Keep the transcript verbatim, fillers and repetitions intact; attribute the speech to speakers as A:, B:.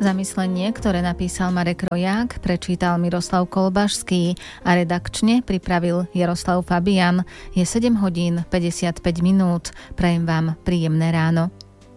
A: Zamyslenie, ktoré napísal Marek Roják, prečítal Miroslav Kolbašský a redakčne pripravil Jaroslav Fabian. Je sedem hodín päťdesiatpäť minút. Prajem vám príjemné ráno.